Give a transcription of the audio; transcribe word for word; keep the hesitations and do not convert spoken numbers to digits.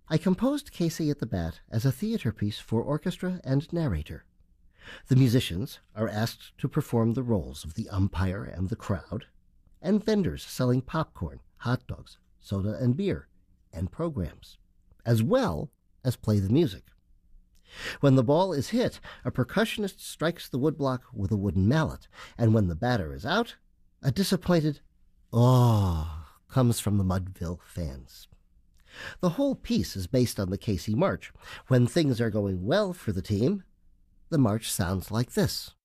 I composed Casey at the Bat as a theater piece for orchestra and narrator. The musicians are asked to perform the roles of the umpire and the crowd, and vendors selling popcorn, hot dogs, soda and beer, and programs, as well as play the music. When the ball is hit, a percussionist strikes the woodblock with a wooden mallet, and when the batter is out, a disappointed "oh" comes from the Mudville fans. The whole piece is based on the Casey March. When things are going well for the team, the march sounds like this.